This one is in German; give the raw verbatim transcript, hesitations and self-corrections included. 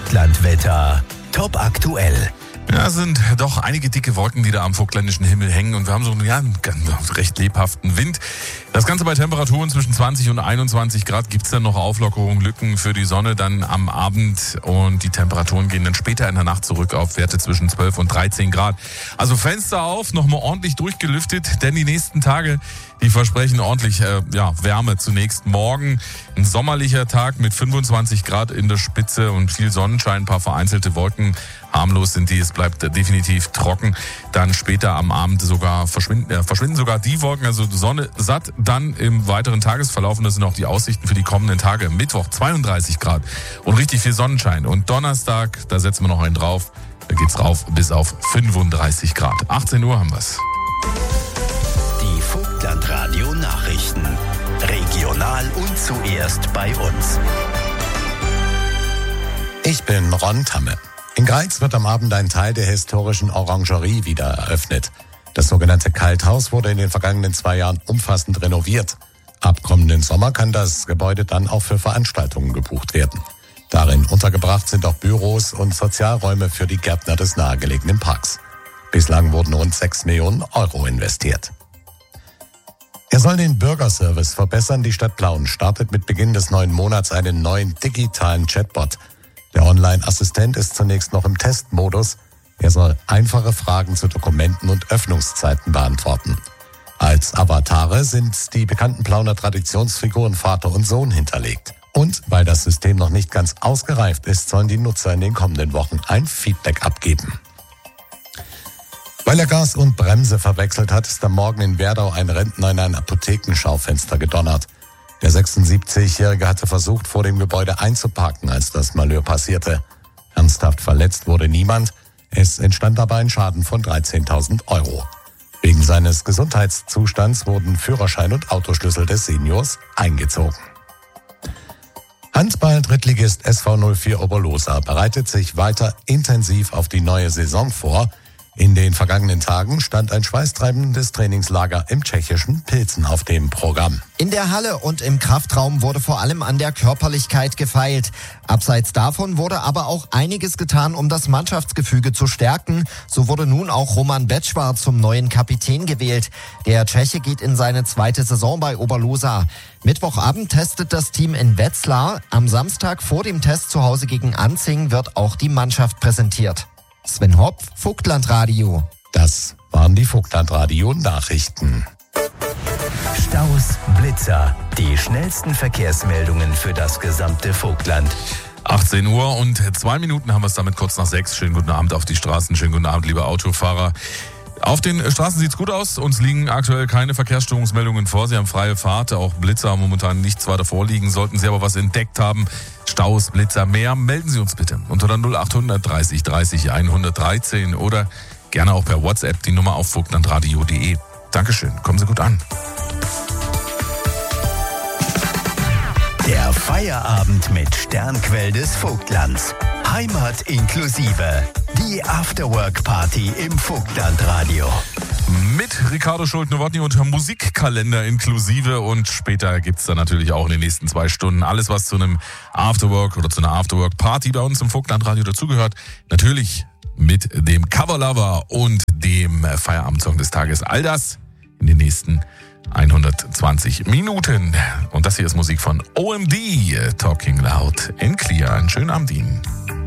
Vogtlandwetter. Top aktuell. Ja, es sind doch einige dicke Wolken, die da am vogtländischen Himmel hängen und wir haben so ja, einen recht lebhaften Wind. Das Ganze bei Temperaturen zwischen zwanzig und einundzwanzig Grad. Gibt's dann noch Auflockerungen, Lücken für die Sonne dann am Abend und die Temperaturen gehen dann später in der Nacht zurück auf Werte zwischen zwölf und dreizehn Grad. Also Fenster auf, nochmal ordentlich durchgelüftet, denn die nächsten Tage, die versprechen ordentlich äh, ja, Wärme. Zunächst morgen ein sommerlicher Tag mit fünfundzwanzig Grad in der Spitze und viel Sonnenschein, ein paar vereinzelte Wolken. Harmlos sind die, es bleibt definitiv trocken. Dann später am Abend sogar verschwinden, äh, verschwinden sogar die Wolken, also Sonne satt. Dann im weiteren Tagesverlauf, und das sind auch die Aussichten für die kommenden Tage. Mittwoch zweiunddreißig Grad und richtig viel Sonnenschein. Und Donnerstag, da setzen wir noch einen drauf, da geht's rauf bis auf fünfunddreißig Grad. achtzehn Uhr haben wir's. Die Vogtlandradio Nachrichten. Regional und zuerst bei uns. Ich bin Ron Tamme. In Greiz wird am Abend ein Teil der historischen Orangerie wieder eröffnet. Das sogenannte Kalthaus wurde in den vergangenen zwei Jahren umfassend renoviert. Ab kommenden Sommer kann das Gebäude dann auch für Veranstaltungen gebucht werden. Darin untergebracht sind auch Büros und Sozialräume für die Gärtner des nahegelegenen Parks. Bislang wurden rund sechs Millionen Euro investiert. Er soll den Bürgerservice verbessern. Die Stadt Plauen startet mit Beginn des neuen Monats einen neuen digitalen Chatbot. Der Online-Assistent ist zunächst noch im Testmodus. Er soll einfache Fragen zu Dokumenten und Öffnungszeiten beantworten. Als Avatare sind die bekannten Plauner Traditionsfiguren Vater und Sohn hinterlegt. Und weil das System noch nicht ganz ausgereift ist, sollen die Nutzer in den kommenden Wochen ein Feedback abgeben. Weil er Gas und Bremse verwechselt hat, ist am Morgen in Werdau ein Rentner in ein Apothekenschaufenster gedonnert. Der sechsundsiebzigjährige hatte versucht, vor dem Gebäude einzuparken, als das Malheur passierte. Ernsthaft verletzt wurde niemand. Es entstand dabei ein Schaden von dreizehntausend Euro. Wegen seines Gesundheitszustands wurden Führerschein und Autoschlüssel des Seniors eingezogen. Handball-Drittligist S V null vier Oberlosa bereitet sich weiter intensiv auf die neue Saison vor. In den vergangenen Tagen stand ein schweißtreibendes Trainingslager im tschechischen Pilzen auf dem Programm. In der Halle und im Kraftraum wurde vor allem an der Körperlichkeit gefeilt. Abseits davon wurde aber auch einiges getan, um das Mannschaftsgefüge zu stärken. So wurde nun auch Roman Becvar zum neuen Kapitän gewählt. Der Tscheche geht in seine zweite Saison bei Oberlosa. Mittwochabend testet das Team in Wetzlar. Am Samstag vor dem Test zu Hause gegen Anzing wird auch die Mannschaft präsentiert. Sven Hopf, Vogtlandradio. Das waren die Vogtlandradio-Nachrichten. Staus, Blitzer, die schnellsten Verkehrsmeldungen für das gesamte Vogtland. achtzehn Uhr und zwei Minuten haben wir es damit kurz nach sechs. Schönen guten Abend auf die Straßen, schönen guten Abend, liebe Autofahrer. Auf den Straßen sieht's gut aus. Uns liegen aktuell keine Verkehrsstörungsmeldungen vor. Sie haben freie Fahrt. Auch Blitzer haben momentan nichts weiter vorliegen. Sollten Sie aber was entdeckt haben, Staus, Blitzer, mehr, melden Sie uns bitte unter der null acht dreißig dreißig hundertdreizehn oder gerne auch per WhatsApp die Nummer auf vogtlandradio punkt de. Dankeschön. Kommen Sie gut an. Der Feierabend mit Sternquell des Vogtlands. Heimat inklusive. Die Afterwork-Party im Vogtlandradio. Mit Ricardo Schult-Nowotny und Musikkalender inklusive. Und später gibt's dann natürlich auch in den nächsten zwei Stunden alles, was zu einem Afterwork oder zu einer Afterwork-Party bei uns im Vogtlandradio dazugehört. Natürlich mit dem Coverlover und dem Feierabendsong des Tages. All das in den nächsten hundertzwanzig Minuten. Und das hier ist Musik von O M D, Talking Loud in Clear. Einen schönen Abend Ihnen.